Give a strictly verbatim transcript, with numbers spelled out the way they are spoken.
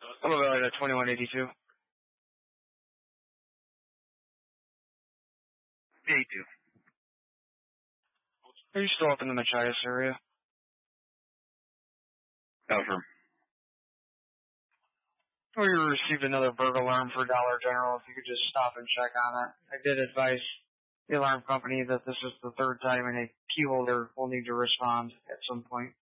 I'm about at twenty-one eighty-two. eighty-two. Are you still up in the Machias area? Over. Or you received another burglar alarm for Dollar General, if you could just stop and check on it. I did advise the alarm company that this is the third time and a key holder will need to respond at some point.